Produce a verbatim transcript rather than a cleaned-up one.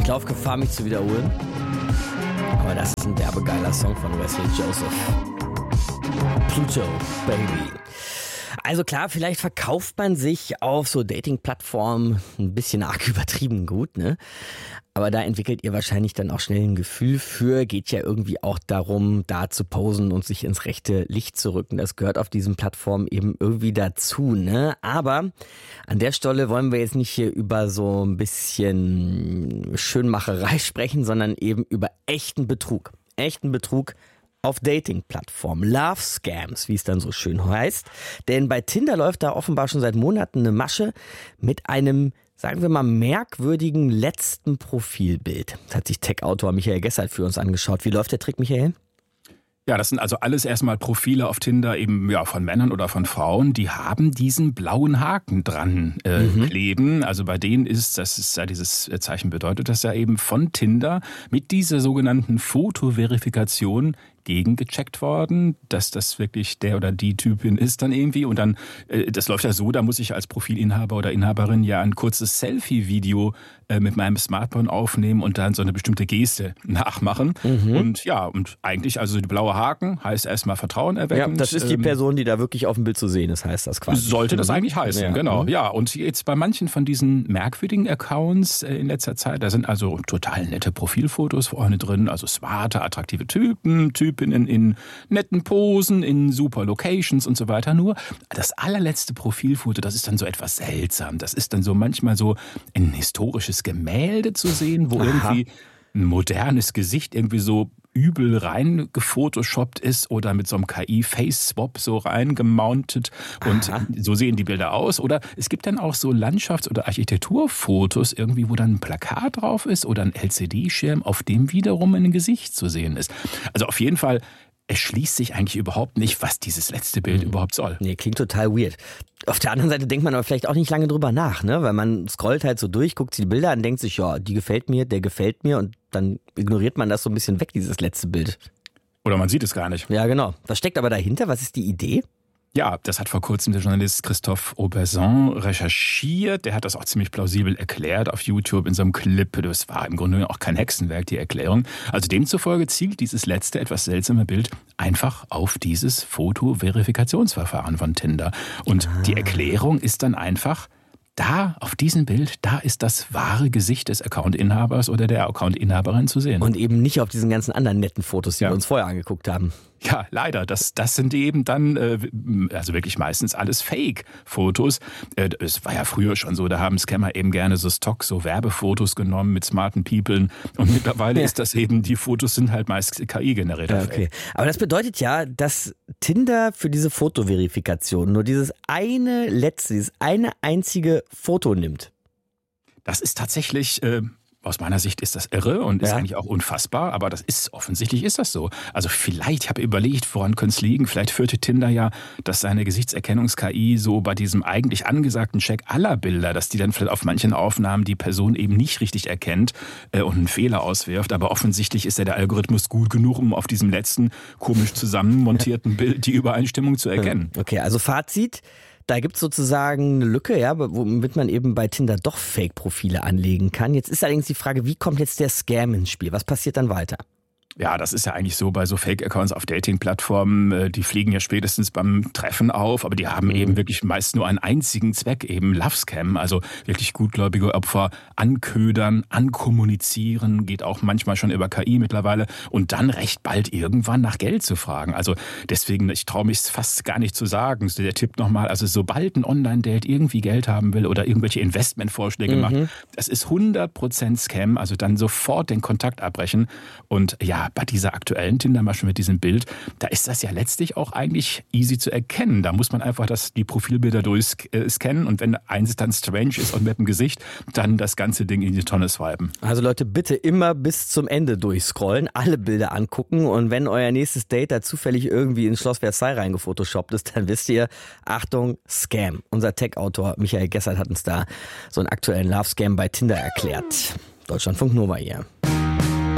auf Gefahr, mich zu wiederholen. Aber das ist ein derbegeiler Song von Wesley Joseph. Pluto, Baby. Also klar, vielleicht verkauft man sich auf so Dating-Plattformen ein bisschen arg übertrieben gut, ne? Aber da entwickelt ihr wahrscheinlich dann auch schnell ein Gefühl für. Geht ja irgendwie auch darum, da zu posen und sich ins rechte Licht zu rücken. Das gehört auf diesen Plattformen eben irgendwie dazu, ne? Aber an der Stelle wollen wir jetzt nicht hier über so ein bisschen Schönmacherei sprechen, sondern eben über echten Betrug. Echten Betrug auf Dating-Plattformen, Love Scams, wie es dann so schön heißt. Denn bei Tinder läuft da offenbar schon seit Monaten eine Masche mit einem, sagen wir mal, merkwürdigen letzten Profilbild. Das hat sich Tech-Autor Michael Gessert für uns angeschaut. Wie läuft der Trick, Michael? Ja, das sind also alles erstmal Profile auf Tinder eben ja von Männern oder von Frauen, die haben diesen blauen Haken dran äh, mhm. kleben. Also bei denen ist, das ist ja dieses Zeichen bedeutet das ja eben von Tinder mit dieser sogenannten Fotoverifikation gegengecheckt worden, dass das wirklich der oder die Typin ist dann irgendwie. Und dann, äh, das läuft ja so, da muss ich als Profilinhaber oder Inhaberin ja ein kurzes Selfie-Video äh, mit meinem Smartphone aufnehmen und dann so eine bestimmte Geste nachmachen. Mhm. Und ja, und eigentlich, also die blaue Haken heißt erstmal Vertrauen erwecken. Ja, das ist die ähm, Person, die da wirklich auf dem Bild zu sehen ist, heißt das quasi. Sollte das eigentlich heißen, ja. Genau. Mhm. Ja, und jetzt bei manchen von diesen merkwürdigen Accounts äh, in letzter Zeit, da sind also total nette Profilfotos vorne drin, also smarte, attraktive Typen, Typen In, in netten Posen, in super Locations und so weiter. Nur das allerletzte Profilfoto, das ist dann so etwas seltsam. Das ist dann so manchmal so ein historisches Gemälde zu sehen, wo Aha. irgendwie ein modernes Gesicht irgendwie so übel rein gefotoshoppt ist oder mit so einem K I-Face-Swap so reingemountet und Aha. so sehen die Bilder aus. Oder es gibt dann auch so Landschafts- oder Architekturfotos irgendwie, wo dann ein Plakat drauf ist oder ein L C D-Schirm, auf dem wiederum ein Gesicht zu sehen ist. Also auf jeden Fall, es schließt sich eigentlich überhaupt nicht, was dieses letzte Bild mhm. überhaupt soll. Nee, klingt total weird. Auf der anderen Seite denkt man aber vielleicht auch nicht lange drüber nach, ne? Weil man scrollt halt so durch, guckt sich die Bilder an, denkt sich, ja, die gefällt mir, der gefällt mir und dann ignoriert man das so ein bisschen weg, dieses letzte Bild. Oder man sieht es gar nicht. Ja, genau. Was steckt aber dahinter? Was ist die Idee? Ja, das hat vor kurzem der Journalist Christophe Auberson recherchiert. Der hat das auch ziemlich plausibel erklärt auf YouTube in so einem Clip. Das war im Grunde auch kein Hexenwerk, die Erklärung. Also demzufolge zielt dieses letzte, etwas seltsame Bild einfach auf dieses Foto-Verifikationsverfahren von Tinder. Und ah. die Erklärung ist dann einfach, da, auf diesem Bild, da ist das wahre Gesicht des Account-Inhabers oder der Account-Inhaberin zu sehen. Und eben nicht auf diesen ganzen anderen netten Fotos, die ja. wir uns vorher angeguckt haben. Ja, leider. Das, das sind eben dann, also wirklich meistens alles Fake-Fotos. Es war ja früher schon so, da haben Scammer eben gerne so Stock, so Werbefotos genommen mit smarten Peoplen. Und mittlerweile ja. ist das eben, die Fotos sind halt meist K I-generiert. Ja, okay. Aber das bedeutet ja, dass Tinder für diese Fotoverifikation nur dieses eine letzte, dieses eine einzige Foto nimmt. Das ist tatsächlich... Äh, Aus meiner Sicht ist das irre und ist ja. eigentlich auch unfassbar, aber das ist, offensichtlich ist das so. Also vielleicht, ich habe überlegt, woran könnte es liegen, vielleicht führte Tinder ja, dass seine Gesichtserkennungs-K I so bei diesem eigentlich angesagten Check aller Bilder, dass die dann vielleicht auf manchen Aufnahmen die Person eben nicht richtig erkennt äh, und einen Fehler auswirft, aber offensichtlich ist ja der Algorithmus gut genug, um auf diesem letzten komisch zusammenmontierten Bild die Übereinstimmung zu erkennen. Okay, also Fazit. Da gibt es sozusagen eine Lücke, ja, womit man eben bei Tinder doch Fake-Profile anlegen kann. Jetzt ist allerdings die Frage, wie kommt jetzt der Scam ins Spiel? Was passiert dann weiter? Ja, das ist ja eigentlich so bei so Fake-Accounts auf Dating-Plattformen, die fliegen ja spätestens beim Treffen auf, aber die haben mhm. eben wirklich meist nur einen einzigen Zweck, eben Love-Scam, also wirklich gutgläubige Opfer anködern, ankommunizieren, geht auch manchmal schon über K I mittlerweile und dann recht bald irgendwann nach Geld zu fragen. Also deswegen, ich traue mich fast gar nicht zu sagen, so der Tipp nochmal, also sobald ein Online-Date irgendwie Geld haben will oder irgendwelche Investmentvorschläge mhm. macht, das ist hundert Prozent Scam, also dann sofort den Kontakt abbrechen und ja, bei dieser aktuellen Tinder-Masche mit diesem Bild, da ist das ja letztlich auch eigentlich easy zu erkennen. Da muss man einfach das, die Profilbilder durchscannen und wenn eins dann strange ist und mit dem Gesicht, dann das ganze Ding in die Tonne swipen. Also Leute, bitte immer bis zum Ende durchscrollen, alle Bilder angucken und wenn euer nächstes Date da zufällig irgendwie ins Schloss Versailles reingefotoshoppt ist, dann wisst ihr, Achtung, Scam. Unser Tech-Autor Michael Gessert hat uns da so einen aktuellen Love-Scam bei Tinder erklärt. Deutschlandfunk Nova hier.